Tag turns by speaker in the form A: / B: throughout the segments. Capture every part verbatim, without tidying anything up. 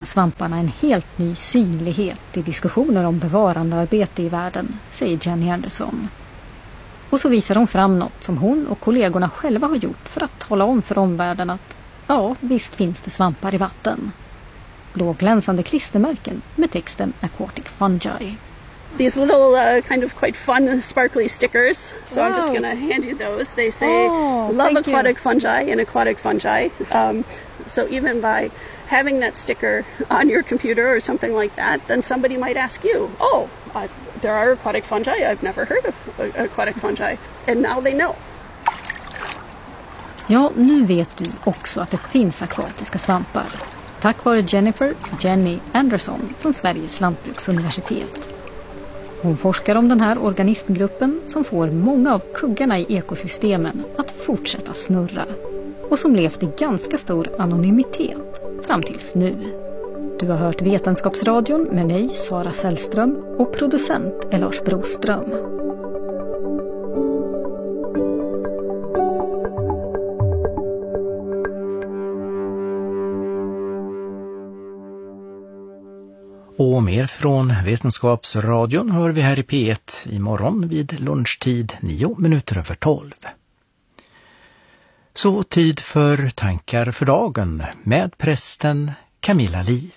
A: svamparna en helt ny synlighet i diskussioner om bevarandearbete i världen, säger Jenny Anderson. Och så visar hon fram något som hon och kollegorna själva har gjort för att tala om för omvärlden att ja, visst finns det svampar i vatten. Blåglänsande klistermärken med texten Aquatic Fungi.
B: These little uh, kind of quite fun sparkly stickers. So
A: wow.
B: I'm just going to hand you those. They say
A: oh,
B: love aquatic
A: you.
B: fungi and aquatic fungi. Um, so even by having that sticker on your computer or something like that, then somebody might ask you, oh, uh, there are aquatic fungi. I've never heard of uh, aquatic fungi. And now they know.
A: Ja, nu vet du också att det finns akvatiska svampar. Tack vare Jennifer Jenny Anderson från Sveriges lantbruksuniversitet. Hon forskar om den här organismgruppen som får många av kuggarna i ekosystemen att fortsätta snurra och som levt i ganska stor anonymitet fram tills nu. Du har hört Vetenskapsradion med mig, Sara Sällström, och producent är Lars Broström.
C: Och mer från Vetenskapsradion hör vi här i P ett imorgon vid lunchtid nio minuter över tolv. Så tid för tankar för dagen med prästen Camilla Liv.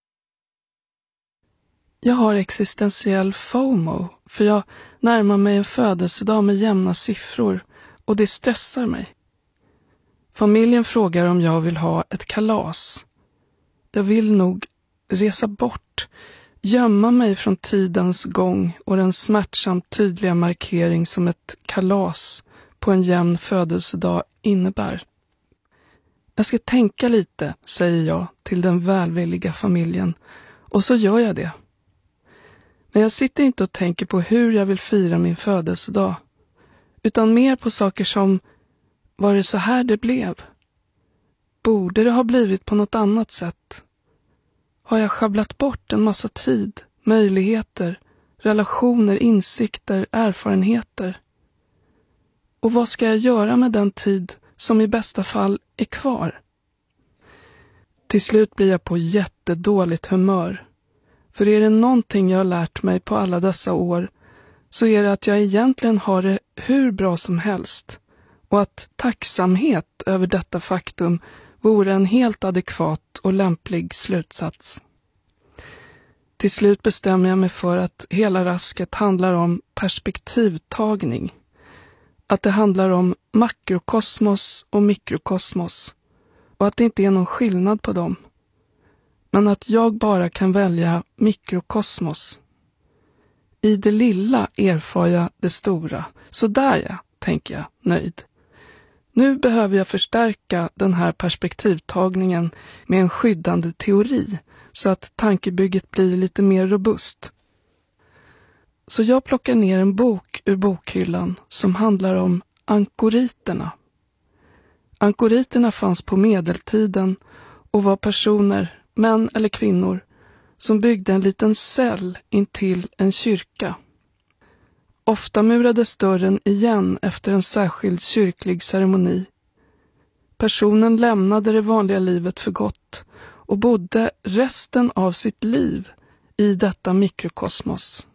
D: Jag har existentiell FOMO för jag närmar mig en födelsedag med jämna siffror och det stressar mig. Familjen frågar om jag vill ha ett kalas. Jag vill nog resa bort, gömma mig från tidens gång och den smärtsamt tydliga markering som ett kalas på en jämn födelsedag innebär. Jag ska tänka lite, säger jag till den välvilliga familjen, och så gör jag det. Men jag sitter inte och tänker på hur jag vill fira min födelsedag, utan mer på saker som, var det så här det blev? Borde det ha blivit på något annat sätt? Har jag schabblat bort en massa tid, möjligheter, relationer, insikter, erfarenheter? Och vad ska jag göra med den tid som i bästa fall är kvar? Till slut blir jag på jättedåligt humör. För är det någonting jag har lärt mig på alla dessa år så är det att jag egentligen har det hur bra som helst. Och att tacksamhet över detta faktum vore en helt adekvat och lämplig slutsats. Till slut bestämmer jag mig för att hela rasket handlar om perspektivtagning. Att det handlar om makrokosmos och mikrokosmos. Och att det inte är någon skillnad på dem. Men att jag bara kan välja mikrokosmos. I det lilla erfar jag det stora. Så där ja, tänker jag, nöjd. Nu behöver jag förstärka den här perspektivtagningen med en skyddande teori så att tankebygget blir lite mer robust. Så jag plockar ner en bok ur bokhyllan som handlar om ankoriterna. Ankoriterna fanns på medeltiden och var personer, män eller kvinnor, som byggde en liten cell intill en kyrka. Ofta murades dörren igen efter en särskild kyrklig ceremoni. Personen lämnade det vanliga livet för gott och bodde resten av sitt liv i detta mikrokosmos.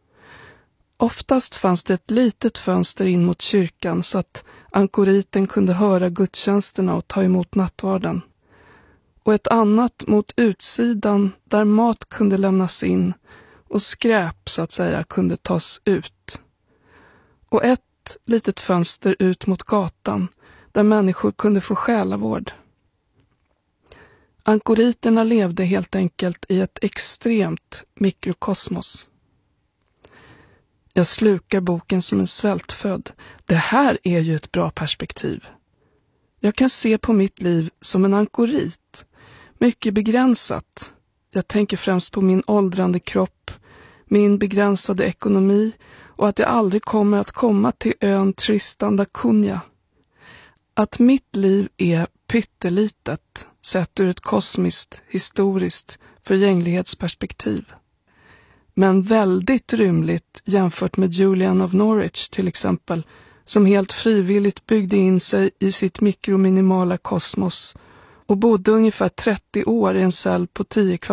D: Oftast fanns det ett litet fönster in mot kyrkan så att ankoriten kunde höra gudstjänsterna och ta emot nattvarden. Och ett annat mot utsidan där mat kunde lämnas in och skräp så att säga kunde tas ut. Och ett litet fönster ut mot gatan där människor kunde få själavård. Ankoriterna levde helt enkelt i ett extremt mikrokosmos. Jag slukar boken som en svältfödd. Det här är ju ett bra perspektiv. Jag kan se på mitt liv som en ankorit. Mycket begränsat. Jag tänker främst på min åldrande kropp, min begränsade ekonomi och att jag aldrig kommer att komma till ön Tristan da Cunha. Att mitt liv är pyttelitet sett ur ett kosmiskt, historiskt förgänglighetsperspektiv. Men väldigt rymligt jämfört med Julian of Norwich till exempel, som helt frivilligt byggde in sig i sitt mikrominimala kosmos och bodde ungefär trettio år i en cell på tio kvadratmeter.